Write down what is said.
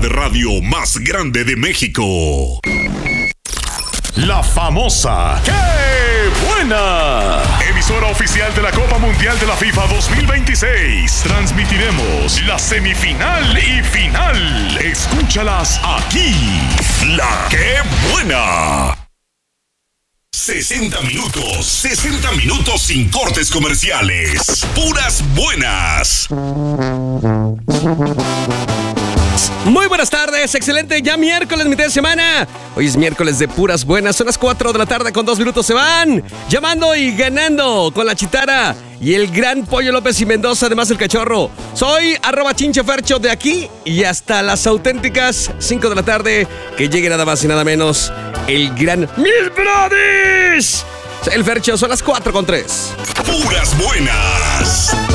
radio más grande de México. La famosa ¡Qué buena! Emisora oficial de la Copa Mundial de la FIFA 2026. Transmitiremos la semifinal y final. Escúchalas aquí. La ¡Qué buena! 60 minutos sin cortes comerciales. Puras buenas. Muy buenas tardes, excelente, ya miércoles, mitad de semana. Hoy es miércoles de puras buenas, son las 4 de la tarde con 2 minutos, se van llamando y ganando con la Chitara y el gran Pollo López y Mendoza, además el Cachorro. Soy @chinchefercho de aquí y hasta las auténticas 5 de la tarde, que llegue nada más y nada menos el gran Mis Brothers. El Fercho, son las 4 con 3. Puras buenas.